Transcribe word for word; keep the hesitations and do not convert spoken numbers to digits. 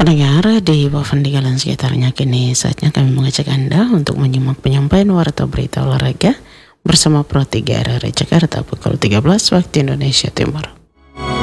Pendengar di Pavandigalan sekitarnya, kini saatnya kami mengajak Anda untuk menyimak penyampaian warta berita olahraga bersama Pro tiga R R I Jakarta pukul tiga belas waktu Indonesia Timur.